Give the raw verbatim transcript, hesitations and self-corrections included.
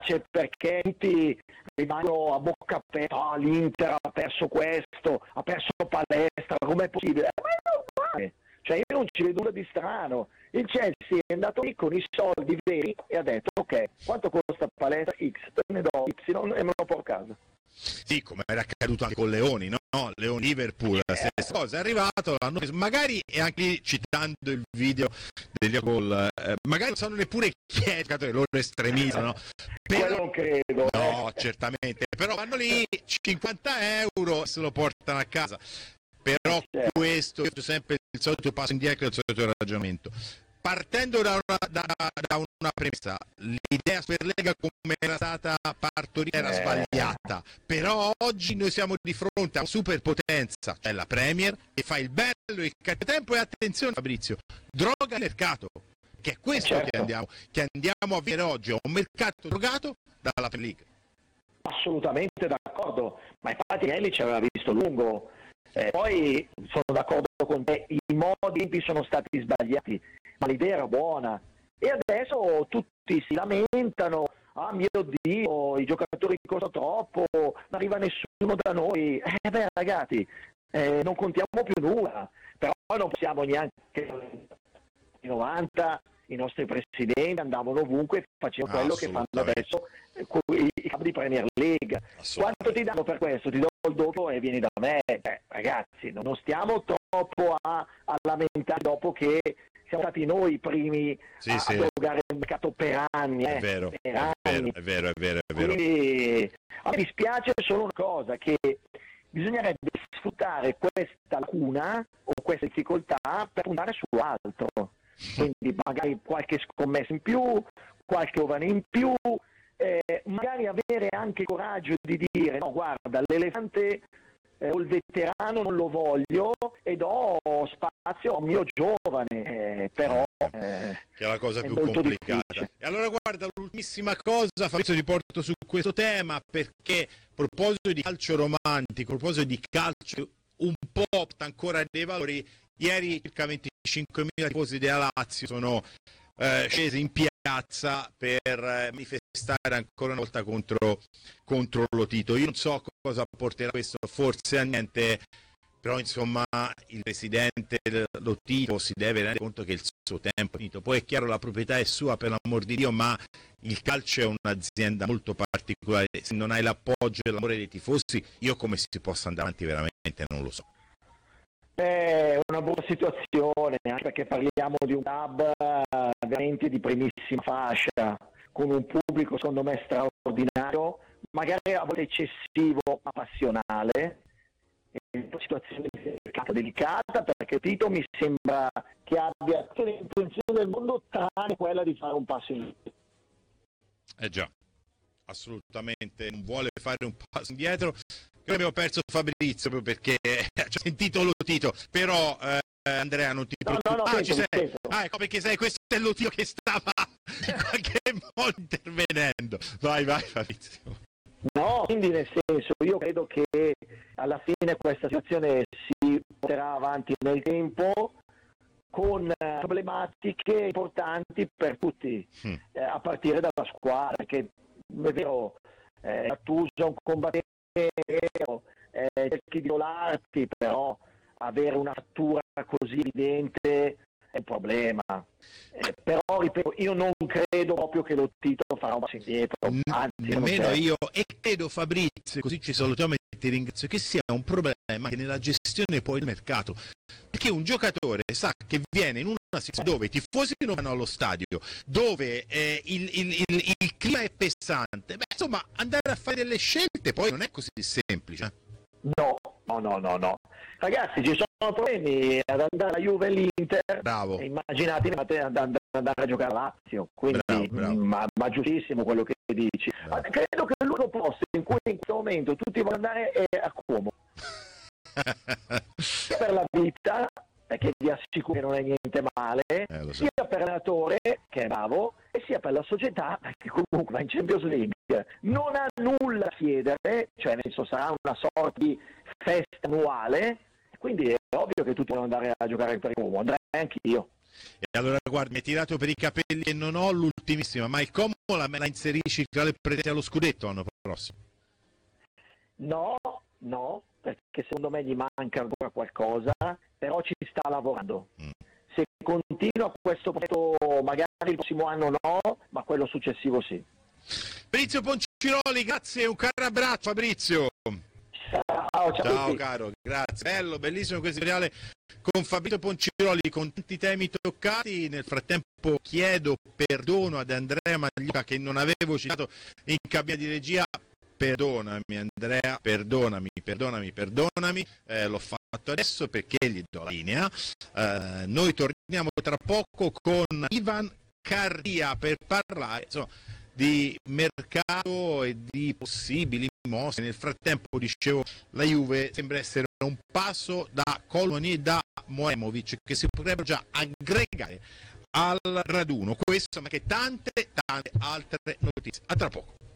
dispiace perché tutti rimangono a bocca aperta, oh, l'Inter ha perso questo, ha perso palestra, com'è possibile? Ma è normale, cioè io non ci vedo nulla di strano. Il Chelsea è andato lì con i soldi veri e ha detto ok, quanto costa palestra? X, te ne do Y e me lo porto a casa. Sì, come era accaduto anche con Leoni, no? Leoni Liverpool, la stessa cosa, è arrivato, l'hanno preso, magari, e anche lì, citando il video degli gol, eh, magari non sanno neppure chi è il loro estremista, no? Però non credo. No, eh. certamente, però vanno lì, cinquanta euro, se lo portano a casa. Però certo. questo, io sempre il solito passo indietro, il solito ragionamento. Partendo da una, da, da una premessa, l'idea Superlega come era stata partorita era sbagliata, però oggi noi siamo di fronte a una superpotenza, cioè la Premier, che fa il bello e il cattivo tempo, e attenzione Fabrizio, droga il mercato, che è questo certo. che, andiamo, che andiamo a vedere oggi, un mercato drogato dalla Premier League. Assolutamente d'accordo, ma infatti Elli ci aveva visto lungo, eh, poi sono d'accordo con te, i modi sono stati sbagliati, ma l'idea era buona e adesso tutti si lamentano, ah mio Dio, i giocatori costano troppo, non arriva nessuno da noi. Eh beh ragazzi, eh, non contiamo più nulla, però non possiamo neanche nei novanta i nostri presidenti andavano ovunque e facevano quello che fanno adesso i, i capi di Premier League. Quanto ti danno per questo? Ti do il dopo e vieni da me. Eh, ragazzi, non stiamo troppo a, a lamentare dopo che siamo stati noi i primi sì, a sì. drogare il mercato per anni. Eh, è, vero, per è, anni. vero, è vero, è vero, è vero. Quindi, a me dispiace solo una cosa, che bisognerebbe sfruttare questa lacuna o questa difficoltà per puntare su altro. Quindi magari qualche scommessa in più, qualche giovane in più, eh, magari avere anche il coraggio di dire no guarda, l'elefante eh, o il veterano non lo voglio e do spazio a un mio giovane, eh, però eh, che è la cosa è più molto complicata. difficile. E allora guarda, l'ultimissima cosa, Fabrizio, ti porto su questo tema, perché a proposito di calcio romantico, a proposito di calcio un po' ancora dei valori, ieri circa venticinquemila tifosi della Lazio sono eh, scesi in piazza per eh, manifestare ancora una volta contro, contro Lotito. Io non so cosa porterà questo, forse a niente, però insomma il presidente Lotito si deve rendere conto che il suo tempo è finito. Poi è chiaro, la proprietà è sua, per l'amor di Dio, ma il calcio è un'azienda molto particolare, se non hai l'appoggio e l'amore dei tifosi, io come si possa andare avanti veramente non lo so. È una buona situazione, anche perché parliamo di un club veramente di primissima fascia, con un pubblico secondo me straordinario, magari a volte eccessivo ma passionale. È una situazione delicata perché Tito mi sembra che abbia tutte le intenzioni del mondo tranne quella di fare un passo indietro. Eh già, assolutamente non vuole fare un passo indietro. Noi abbiamo perso Fabrizio proprio perché ci ho sentito Lotito, però eh, Andrea non ti no, preoccupare. no, no, ah, sento, ci sei. sento. Ah, ecco perché sei, questo è Lotito che stava in qualche modo intervenendo. Vai, vai Fabrizio. No, quindi nel senso, io credo che alla fine questa situazione si porterà avanti nel tempo con problematiche importanti per tutti, mm. eh, a partire dalla squadra, perché è vero, eh, Gattuso è un combattente, eh, cerchi di violarti, però avere una fattura così evidente è un problema. Eh, però ripeto, io non credo proprio che Lotito farà un passo indietro, anzi nemmeno io, e credo Fabrizio, così ci salutiamo e ti ringrazio, che sia un problema anche nella gestione poi del mercato, perché un giocatore sa che viene in una situazione dove i tifosi non vanno allo stadio, dove eh, il, il, il, il clima è pesante, beh insomma andare a fare delle scelte poi non è così semplice. No, no, no, no, no. Ragazzi, ci sono problemi ad andare alla Juve e all'Inter. Bravo. Immaginate ad andare a giocare a Lazio. Quindi, bravo, bravo. Ma, ma giustissimo quello che dici. Ma credo che l'unico posto in cui in questo momento tutti vogliono andare è a Como. Sia per la vita, perché vi assicuro che non è niente male, eh, so. sia per l'allenatore, che è bravo, e sia per la società, che comunque va in Champions League. Non ha nulla da chiedere, cioè nel senso sarà una sorta di festa annuale, quindi è ovvio che tutti vogliono andare a giocare per Como, andrei anche io. E allora guarda, mi hai tirato per i capelli e non ho l'ultimo ultimissima, ma il Como la, la inserisci tra le pretese allo scudetto l'anno prossimo? No, no, perché secondo me gli manca ancora qualcosa, però ci sta lavorando. Mm. Se continua questo progetto, magari il prossimo anno no, ma quello successivo sì. Fabrizio Ponciroli, grazie, un caro abbraccio Fabrizio. Ciao, ciao, ciao caro, grazie. Bello, bellissimo questo seriale con Fabrizio Ponciroli, con tanti temi toccati. Nel frattempo chiedo perdono ad Andrea Magliocca che non avevo citato in cabina di regia. Perdonami Andrea, perdonami, perdonami, perdonami, eh, l'ho fatto adesso perché gli do la linea. Eh, noi torniamo tra poco con Ivan Cardia per parlare insomma, di mercato e di possibili mosse. Nel frattempo, dicevo, la Juve sembra essere un passo da Colomani e da Moemovic che si potrebbero già aggregare al raduno. Questo, ma che tante, tante altre notizie. A tra poco.